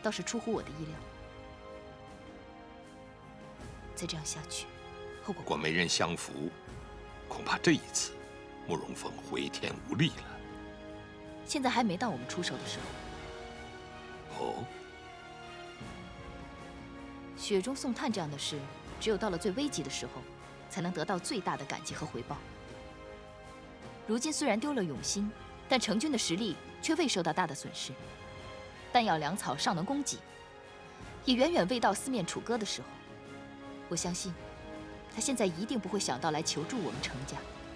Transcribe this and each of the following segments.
倒是出乎我的意料。再这样下去，后果…… 如果没人相扶，恐怕这一次，慕容凤回天无力了。 现在还没到我们出手的时候。 哦， 雪中送炭这样的事，只有到了最危急的时候，才能得到最大的感激和回报。如今虽然丢了永兴，但成军的实力却未受到大的损失，弹药粮草尚能供给，也远远未到四面楚歌的时候。我相信，他现在一定不会想到来求助我们程家。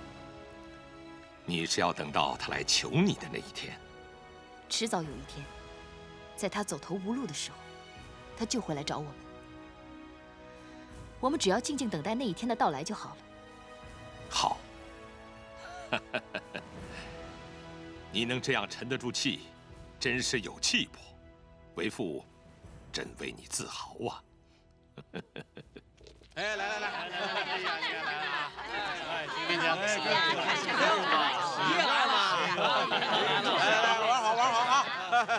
你是要等到他来求你的那一天？ 迟早有一天，在他走投无路的时候，他就会来找我们。我们只要静静等待那一天的到来就好了。 好。你能这样沉得住气，真是有气魄。为父真为你自豪啊！ 哎，来，今天来了，玩好啊！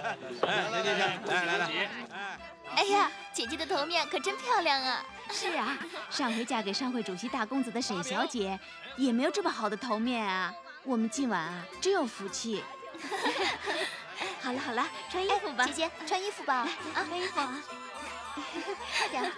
来， 哎呀，姐姐的头面可真漂亮啊！ 是啊，上回嫁给商会主席大公子的沈小姐，也没有这么好的头面啊。我们今晚啊，真有福气。好了，穿衣服吧。 姐姐，穿衣服吧。 啊，穿衣服啊。 快点。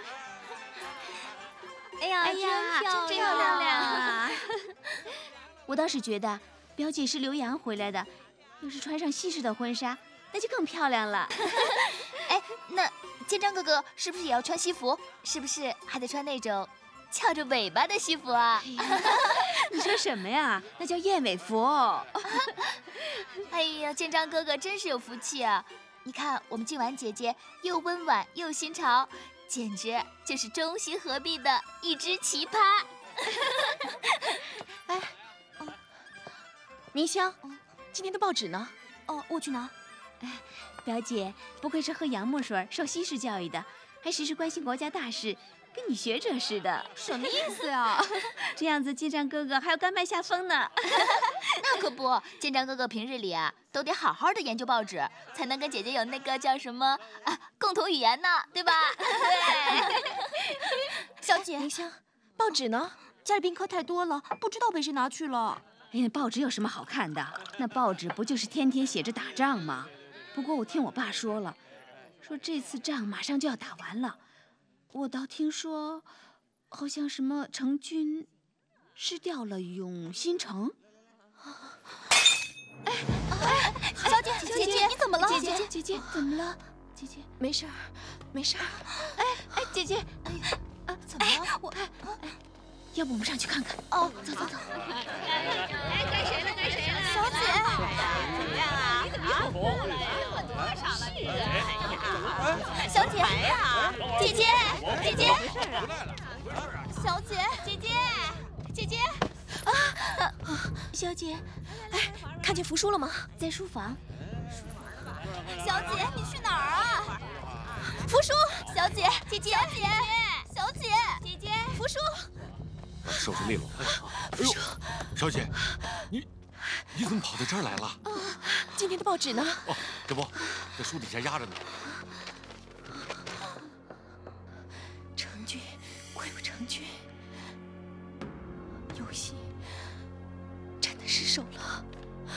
哎呀，真漂亮啊！我倒是觉得表姐是留洋回来的，要是穿上西式的婚纱，那就更漂亮了。 哎，那建章哥哥是不是也要穿西服？是不是还得穿那种翘着尾巴的西服啊？ 你说什么呀？那叫燕尾服。 哎呀，建章哥哥真是有福气啊！你看，我们静婉姐姐又温婉又新潮，简直就是中西合璧的一只奇葩。 哎，明香，今天的报纸呢？ 哦，我去拿。 哎，表姐不愧是喝洋墨水、受西式教育的，还时时关心国家大事，跟你学者似的。 什么意思啊？ 这样子，建章哥哥还要甘拜下风呢。 那可不，建章哥哥平日里啊，都得好好的研究报纸，才能跟姐姐有那个叫什么共同语言呢，对吧？对。 小姐，明香，报纸呢？家里宾客太多了，不知道被谁拿去了。 哎呀，报纸有什么好看的？那报纸不就是天天写着打仗吗？不过我听我爸说了，说这次仗马上就要打完了。我倒听说，好像什么成军失掉了永新城。 哎，小姐，姐姐，你怎么了？ 姐姐，怎么了？姐姐， 没事儿。 哎，姐姐，怎么了？我， 要不我们上去看看？ 哦，走。 哎，该谁了？ 小姐， 怎么样啊？你怎么又哭了呀？喝多少了你？ 小姐，姐姐，小姐， 小姐，哎，看见福叔了吗？ 在书房。 小姐，你去哪儿啊？ 福叔， 小姐， 福叔， 手是利落。哎呦，小姐，你怎么跑到这儿来了？ 今天的报纸呢？ 哦，这不在书底下压着呢。 成军，归不成军。